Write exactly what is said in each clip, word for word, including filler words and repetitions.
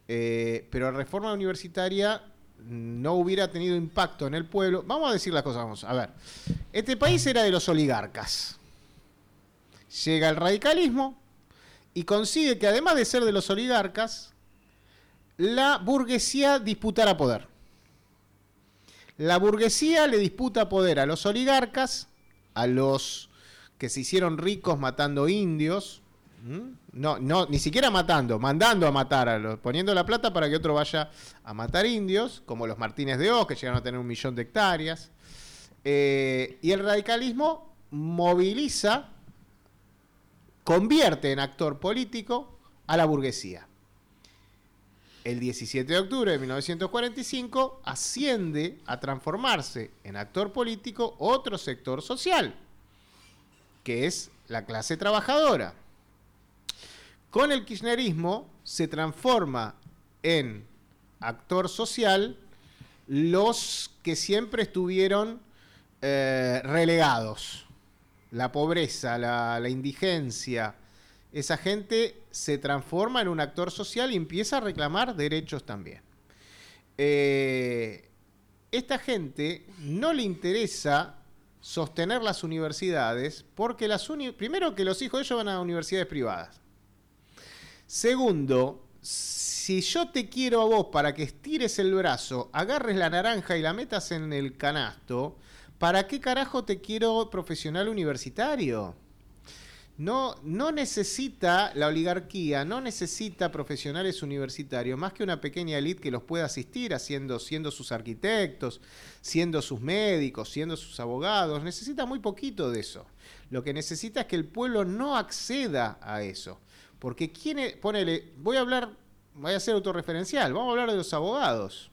eh, pero la reforma universitaria no hubiera tenido impacto en el pueblo. Vamos a decir las cosas, vamos a ver. Este país era de los oligarcas. Llega el radicalismo y consigue que, además de ser de los oligarcas, la burguesía disputara poder. La burguesía le disputa poder a los oligarcas, a los que se hicieron ricos matando indios, no, no, ni siquiera matando, mandando a matar, a los, poniendo la plata para que otro vaya a matar indios, como los Martínez de Oz, que llegaron a tener un millón de hectáreas. Eh, y el radicalismo moviliza, convierte en actor político a la burguesía. El diecisiete de octubre de mil novecientos cuarenta y cinco asciende a transformarse en actor político otro sector social, que es la clase trabajadora. Con el kirchnerismo se transforma en actor social los que siempre estuvieron eh, relegados. La pobreza, la, la indigencia. Esa gente se transforma en un actor social y empieza a reclamar derechos también. Eh, esta gente no le interesa sostener las universidades porque las uni- primero que los hijos de ellos van a universidades privadas. Segundo, si yo te quiero a vos para que estires el brazo, agarres la naranja y la metas en el canasto, ¿para qué carajo te quiero profesional universitario? No, no necesita la oligarquía, no necesita profesionales universitarios, más que una pequeña élite que los pueda asistir, haciendo, siendo sus arquitectos, siendo sus médicos, siendo sus abogados. Necesita muy poquito de eso. Lo que necesita es que el pueblo no acceda a eso. Porque quién es, ponele, voy a hablar, voy a ser autorreferencial, vamos a hablar de los abogados.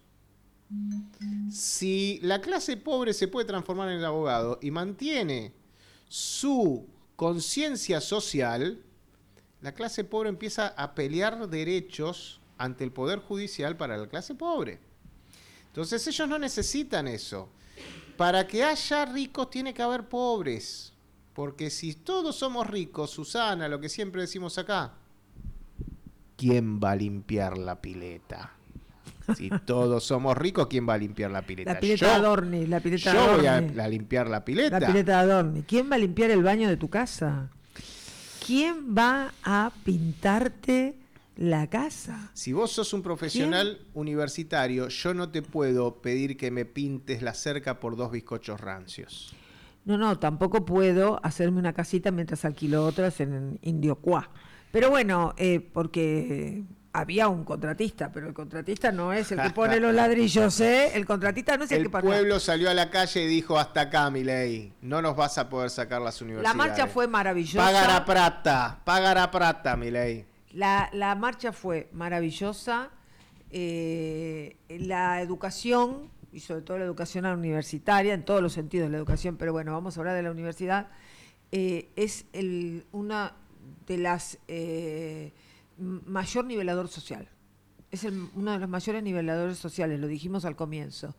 Si la clase pobre se puede transformar en el abogado y mantiene su conciencia social, la clase pobre empieza a pelear derechos ante el Poder Judicial para la clase pobre. Entonces ellos no necesitan eso. Para que haya ricos tiene que haber pobres. Porque si todos somos ricos, Susana, lo que siempre decimos acá, ¿quién va a limpiar la pileta? Si todos somos ricos, ¿quién va a limpiar la pileta? La pileta yo, Adorni, la pileta yo Adorni. voy a, a limpiar la pileta. La pileta Adorni. ¿Quién va a limpiar el baño de tu casa? ¿Quién va a pintarte la casa? Si vos sos un profesional ¿Quién? universitario, yo no te puedo pedir que me pintes la cerca por dos bizcochos rancios. No, no, tampoco puedo hacerme una casita mientras alquilo otras en Indiocuá. Pero bueno, eh, porque había un contratista, pero el contratista no es el que pone los ladrillos, ¿eh? El contratista no es el, el que pone. El pueblo salió a la calle y dijo, hasta acá, Milei, no nos vas a poder sacar las universidades. La marcha fue maravillosa. Pagará plata, pagará plata, Milei. La, la marcha fue maravillosa. Eh, la educación, y sobre todo la educación universitaria, en todos los sentidos de la educación, pero bueno, vamos a hablar de la universidad, eh, es el, una de las eh, mayor nivelador social. Es el, uno de los mayores niveladores sociales, lo dijimos al comienzo.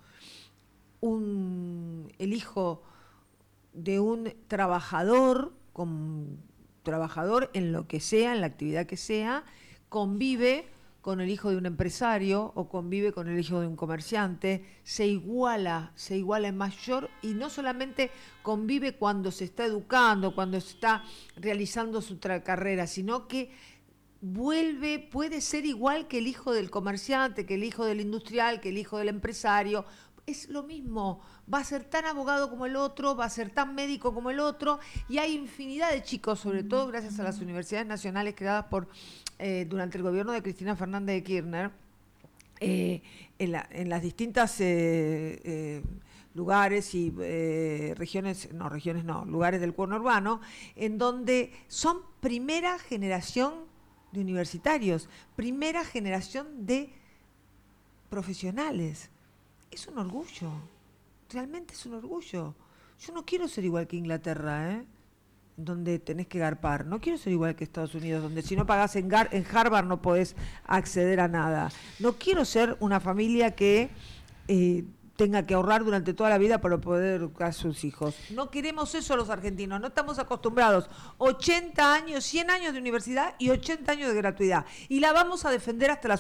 Un, el hijo de un trabajador, con, trabajador en lo que sea, en la actividad que sea, convive con el hijo de un empresario o convive con el hijo de un comerciante, se iguala, se iguala en mayor, y no solamente convive cuando se está educando, cuando se está realizando su tra- carrera, sino que vuelve, puede ser igual que el hijo del comerciante, que el hijo del industrial, que el hijo del empresario. Es lo mismo, va a ser tan abogado como el otro, va a ser tan médico como el otro, y hay infinidad de chicos, sobre todo gracias a las universidades nacionales creadas por eh, durante el gobierno de Cristina Fernández de Kirchner, eh, en, la, en las distintas eh, eh, lugares y eh, regiones, no, regiones no, lugares del conurbano urbano, en donde son primera generación de universitarios, primera generación de profesionales. Es un orgullo, realmente es un orgullo. Yo no quiero ser igual que Inglaterra, ¿eh? Donde tenés que garpar. No quiero ser igual que Estados Unidos, donde si no pagás en, Gar- en Harvard no podés acceder a nada. No quiero ser una familia que eh, tenga que ahorrar durante toda la vida para poder educar a sus hijos. No queremos eso los argentinos, no estamos acostumbrados. ochenta años, cien años de universidad y ochenta años de gratuidad. Y la vamos a defender hasta la